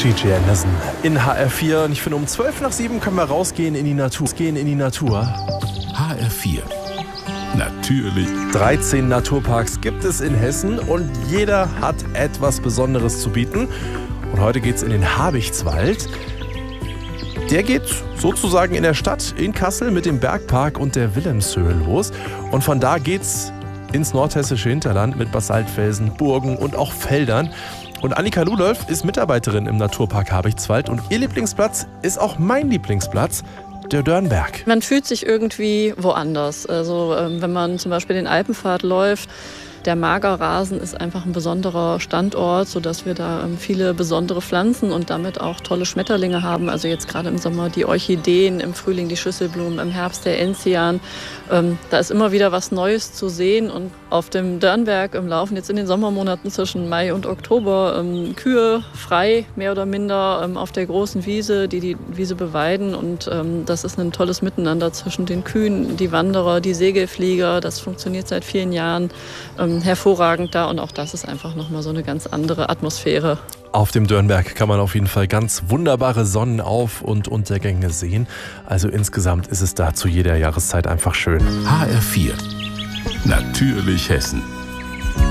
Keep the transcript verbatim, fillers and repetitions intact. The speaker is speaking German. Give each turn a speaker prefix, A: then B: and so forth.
A: G G Anderson in H R vier. Und ich finde, um zwölf nach sieben können wir rausgehen in die Natur. Gehen in die Natur.
B: H R vier. Natürlich.
A: dreizehn Naturparks gibt es in Hessen und jeder hat etwas Besonderes zu bieten. Und heute geht es in den Habichtswald. Der geht sozusagen in der Stadt in Kassel mit dem Bergpark und der Wilhelmshöhe los. Und von da geht's ins nordhessische Hinterland mit Basaltfelsen, Burgen und auch Feldern. Und Annika Ludolf ist Mitarbeiterin im Naturpark Habichtswald und ihr Lieblingsplatz ist auch mein Lieblingsplatz, der Dörnberg.
C: Man fühlt sich irgendwie woanders. Also wenn man zum Beispiel den Alpenpfad läuft, der Magerrasen ist einfach ein besonderer Standort, sodass wir da viele besondere Pflanzen und damit auch tolle Schmetterlinge haben. Also jetzt gerade im Sommer die Orchideen, im Frühling die Schüsselblumen, im Herbst der Enzian. Ähm, da ist immer wieder was Neues zu sehen. Und auf dem Dörnberg im Laufen jetzt in den Sommermonaten zwischen Mai und Oktober ähm, Kühe frei, mehr oder minder, ähm, auf der großen Wiese, die die Wiese beweiden. Und ähm, das ist ein tolles Miteinander zwischen den Kühen, die Wanderer, die Segelflieger. Das funktioniert seit vielen Jahren. Ähm, hervorragend da und auch das ist einfach nochmal so eine ganz andere Atmosphäre.
A: Auf dem Dörnberg kann man auf jeden Fall ganz wunderbare Sonnenauf- und Untergänge sehen. Also insgesamt ist es da zu jeder Jahreszeit einfach schön.
B: H R vier. Natürlich Hessen.